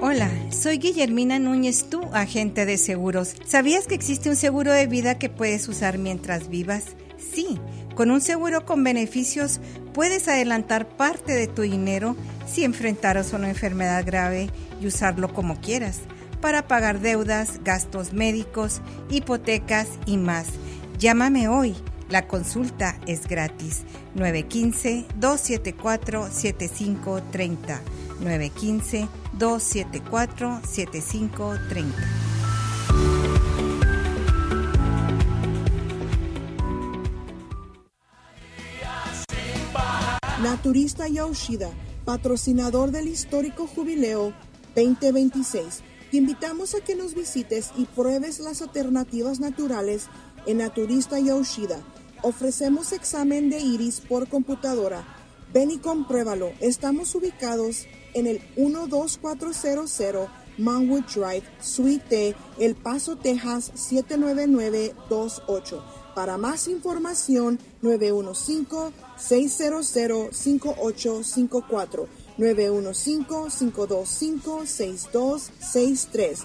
Hola, soy Guillermina Núñez, tu agente de seguros. ¿Sabías que existe un seguro de vida que puedes usar mientras vivas? Sí, con un seguro con beneficios puedes adelantar parte de tu dinero si enfrentaras una enfermedad grave y usarlo como quieras, para pagar deudas, gastos médicos, hipotecas y más. Llámame hoy. La consulta es gratis. 915-274-7530. 915-274-7530. Naturista Yoshida, patrocinador del histórico Jubileo 2026. Te invitamos a que nos visites y pruebes las alternativas naturales en Naturista Yoshida. Ofrecemos examen de iris por computadora. Ven y compruébalo. Estamos ubicados en el 12400 Manwood Drive, Suite D, El Paso, Texas 79928. Para más información, 915-600-5854. 915-525-6263.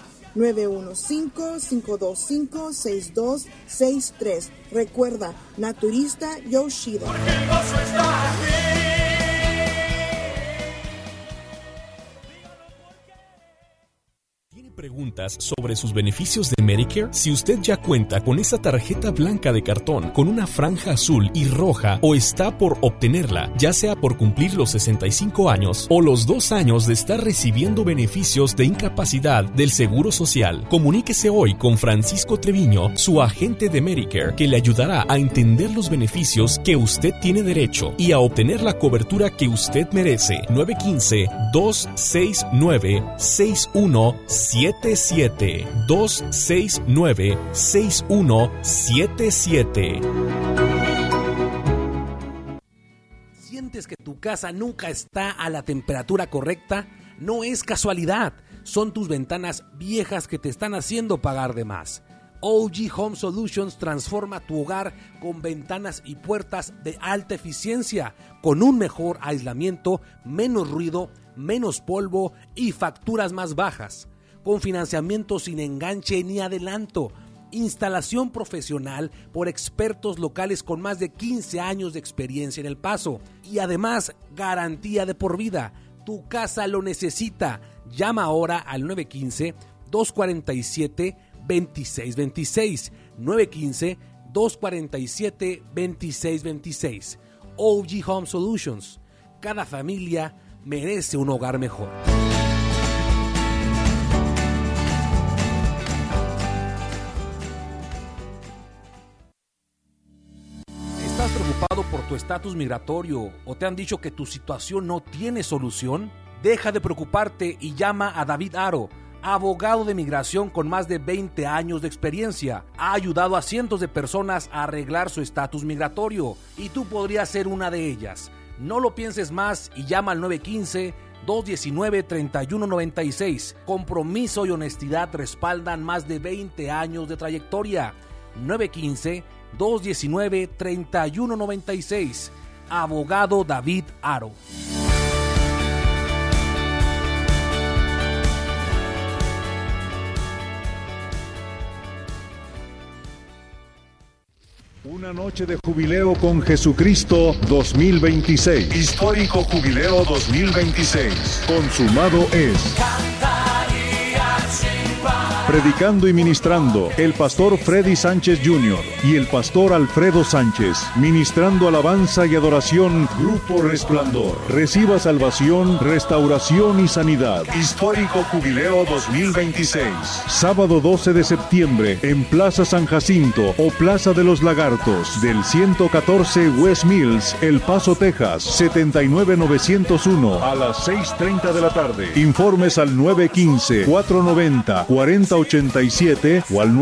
915-525-6263. Recuerda, Naturista Yoshida. Porque el gozo está aquí. ¿Preguntas sobre sus beneficios de Medicare? Si usted ya cuenta con esa tarjeta blanca de cartón con una franja azul y roja o está por obtenerla, ya sea por cumplir los 65 años o los 2 años de estar recibiendo beneficios de incapacidad del Seguro Social, comuníquese hoy con Francisco Treviño, su agente de Medicare, que le ayudará a entender los beneficios que usted tiene derecho y a obtener la cobertura que usted merece. 915-269-6177. 269-6177. ¿Sientes que tu casa nunca está a la temperatura correcta? No es casualidad, son tus ventanas viejas que te están haciendo pagar de más. OG Home Solutions transforma tu hogar con ventanas y puertas de alta eficiencia, con un mejor aislamiento, menos ruido, menos polvo y facturas más bajas. Con financiamiento sin enganche ni adelanto, instalación profesional por expertos locales con más de 15 años de experiencia en El Paso y además garantía de por vida. Tu casa lo necesita. Llama ahora al 915-247-2626. 915-247-2626. OG Home Solutions. Cada familia merece un hogar mejor. ¿Estás preocupado por tu estatus migratorio o te han dicho que tu situación no tiene solución? Deja de preocuparte y llama a David Aro, abogado de migración con más de 20 años de experiencia. Ha ayudado a cientos de personas a arreglar su estatus migratorio y tú podrías ser una de ellas. No lo pienses más y llama al 915-219-3196. Compromiso y honestidad respaldan más de 20 años de trayectoria. 915-219-3196. Abogado David Aro. Una noche de jubileo con Jesucristo 2026. Histórico Jubileo 2026. Consumado es. Predicando y ministrando el pastor Freddy Sánchez Jr. y el pastor Alfredo Sánchez. Ministrando alabanza y adoración. Grupo Resplandor. Reciba salvación, restauración y sanidad. Histórico Jubileo 2026. Sábado 12 de septiembre en Plaza San Jacinto o Plaza de los Lagartos del 114 West Mills, El Paso, Texas, 79901 a las 6:30 de la tarde. Informes al 915-490-4087 o al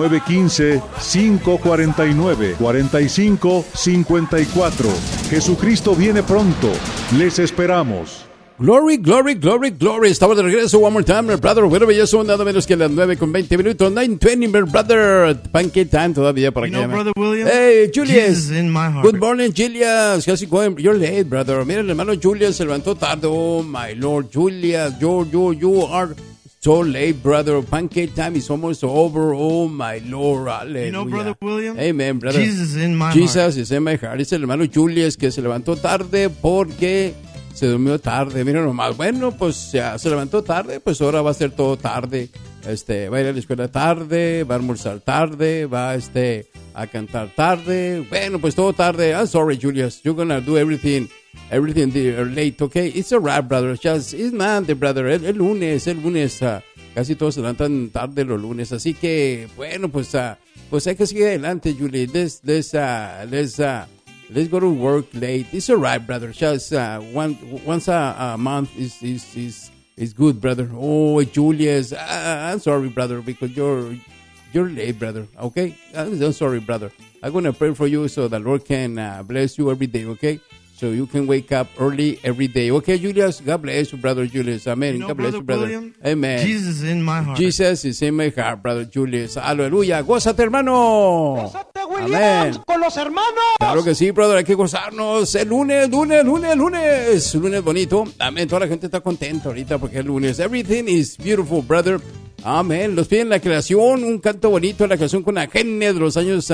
915-549-4554. Jesucristo viene pronto. Les esperamos. Glory, glory, glory, glory. Estamos de regreso. One more time, my brother. Bueno, ya son nada menos que las 9:20. 9:20, my brother. Pancake time todavía para que Brother William. Hey, Julius. Jesus in my heart. Good morning, Julius. How's it going? You're late, brother. Mira, el hermano Julius se levantó tarde. Oh, my Lord, Julius. You are So late, brother. Pancake time is almost over. Oh, my Lord. Hallelujah. You know, Brother William? Amen, brother. Jesus is in my Jesus heart. is in my heart. Es el hermano Julius que se levantó tarde porque se durmió tarde. Mira nomás. Bueno, pues ya se levantó tarde, pues ahora va a ser todo tarde. Va a ir a la escuela tarde, va a almorzar tarde, va a cantar tarde. Bueno, pues todo tarde. I'm sorry, Julius. You're gonna do everything late, okay? It's alright, brother. Just, it's Monday, brother. El lunes. Casi todos se levantan tarde los lunes. Así que, bueno, pues hay que seguir adelante, Julie. Let's go to work late. It's alright, brother. Just once a month is good, brother. Oh, Julius, I'm sorry, brother, because you're late, brother. Okay, I'm sorry, brother. I'm gonna pray for you so the Lord can bless you every day. Okay, so you can wake up early every day. Okay, Julius, God bless you, brother Julius. Amen. You know, God bless you, brother. William, Amen. Jesus is in my heart. Jesus is in my heart, brother Julius. Aleluya. Gózate, hermano. ¡Gózate, William! ¡Con los hermanos! Claro que sí, brother. Hay que gozarnos. El lunes bonito. Amén. Toda la gente está contenta ahorita porque es lunes. Everything is beautiful, brother. Amén. Los piden la creación. Un canto bonito. La creación con Agene de los años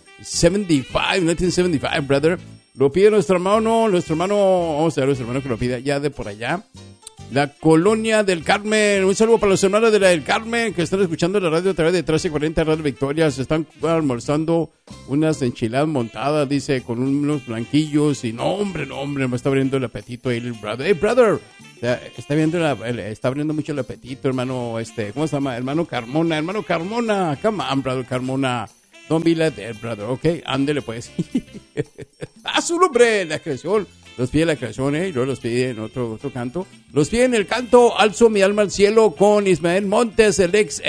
1975, brother. Lo pide nuestro hermano. Vamos a ver nuestro hermano que lo pide ya de por allá. La Colonia del Carmen. Un saludo para los hermanos de la del Carmen que están escuchando la radio a través de 1340 Radio Victoria. Se están almorzando unas enchiladas montadas, dice, con unos blanquillos. Y no, hombre, me está abriendo el apetito ahí el brother. Hey, brother. Está abriendo mucho el apetito, hermano. ¿Cómo se llama? Hermano Carmona. Come on, brother Carmona. Don't be like that, brother. Ok, ándele pues. A su nombre, la creación. Los pide la creación, y luego los pide en otro canto. Los pide en el canto Alzo mi alma al cielo con Ismael Montes, el ex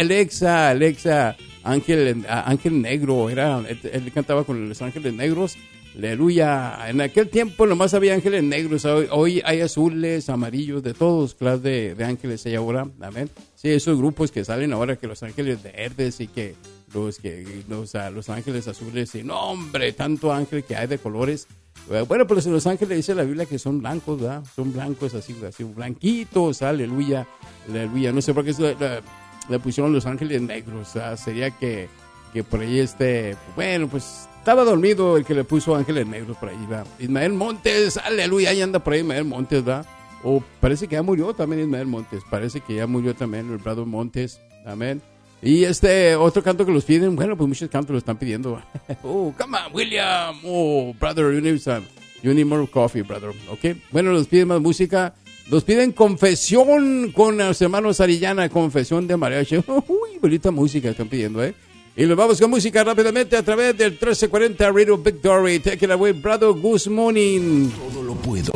Ángel Negro. Él cantaba con los Ángeles Negros. Aleluya. En aquel tiempo nomás había ángeles negros. Hoy hay azules, amarillos, de todos clases de ángeles hay ahora. Amén. Sí, esos grupos que salen ahora, que los ángeles verdes y que los ángeles azules. Y no, hombre, tanto ángel que hay de colores. Bueno, pues en Los Ángeles dice la Biblia que son blancos, ¿verdad? Son blancos, así blanquitos, aleluya. No sé por qué le pusieron Los Ángeles Negros. Sería que por ahí bueno, pues estaba dormido el que le puso Ángeles Negros por ahí, ¿verdad? Ismael Montes, aleluya, ahí anda por ahí Ismael Montes, ¿verdad? O parece que ya murió también Ismael Montes, parece que ya murió también el brother Montes, amén. Y otro canto que los piden, bueno, pues muchos cantos lo están pidiendo. Oh, come on, William. Oh, brother, you need more coffee, brother. Ok. Bueno, los piden más música. Los piden confesión con los hermanos Arillana, confesión de mariachi. Uy, bonita música están pidiendo, Y nos vamos con música rápidamente a través del 1340 Radio Victory. Take it away, brother. Good morning. Todo lo puedo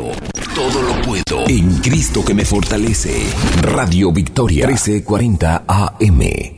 en Cristo que me fortalece. Radio Victoria 1340 AM.